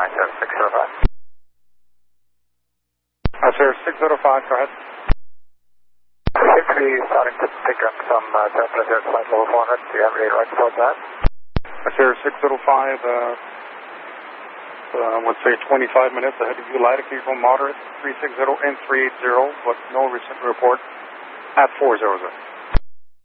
605. Sir, 605, go ahead. 60 starting to pick up some temperature at flight level 400. Do you have any right about that? Sir, 605, let's say 25 minutes ahead of you, light occasional moderate, 360 and 380, but no recent report at 400.